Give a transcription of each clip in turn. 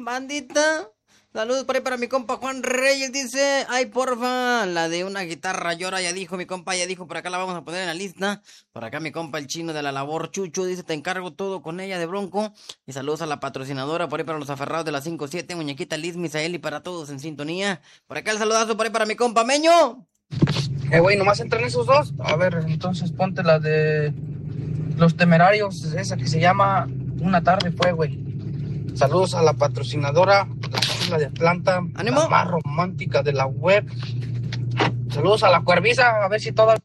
Bandita, saludos por ahí para mi compa Juan Reyes, dice, ay porfa, la de una guitarra llora, ya dijo mi compa, ya dijo, por acá la vamos a poner en la lista. Por acá mi compa el chino de la labor Chucho, dice, te encargo todo con ella de Bronco. Y saludos a la patrocinadora por ahí para los aferrados de la 5-7, muñequita Liz Misael y para todos en sintonía. Por acá el saludazo por ahí para mi compa Meño. Güey, nomás entran esos dos. A ver, entonces ponte la de Los Temerarios, esa que se llama Una tarde fue, güey. Saludos a la patrocinadora, la chula de Atlanta, la Ánimo. más romántica de la web. Saludos a la Cuerviza, a ver si toda.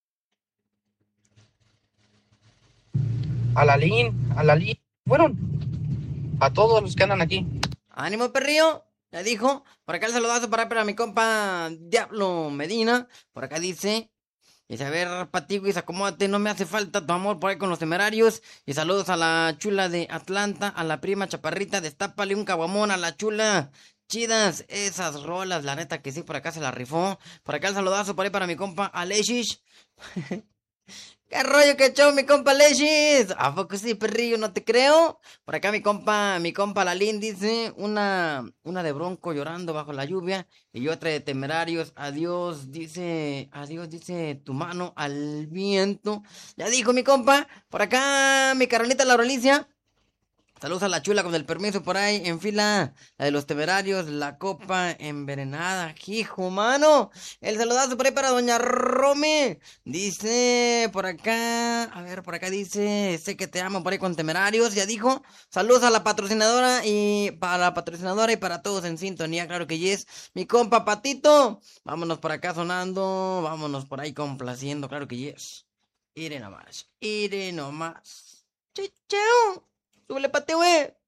A la Lin, fueron. A todos los que andan aquí. Ánimo, perrillo. Ya dijo. Por acá el saludazo para mi compa Diablo Medina. Por acá dice, a ver, Patiguis, acomódate, no me hace falta tu amor por ahí con los temerarios. Y saludos a la chula de Atlanta, a la prima chaparrita, destápale un caguamón a la chula. Chidas esas rolas, la neta que sí, por acá se la rifó. Por acá el saludazo por ahí para mi compa Alexis. ¿Qué rollo que echó mi compa Leshis? ¿A poco sí, perrillo? No te creo. Por acá mi compa Lalín dice una de Bronco llorando bajo la lluvia y otra de Temerarios. Adiós, dice tu mano al viento. Ya dijo mi compa. Por acá mi Carolita Laurelicia. Saludos a la chula con el permiso por ahí en fila. La de los temerarios, la copa envenenada. Hijo, mano. El saludazo por ahí para doña Rome. Dice por acá. A ver, por acá dice. Sé que te amo por ahí con temerarios. Ya dijo. Saludos a la patrocinadora y para la patrocinadora y para todos en sintonía. Claro que yes. Mi compa Patito. Vámonos por acá sonando. Vámonos por ahí complaciendo. Claro que yes. Iré nomás. Iré nomás. Chicheo. Súbele, pate, güey.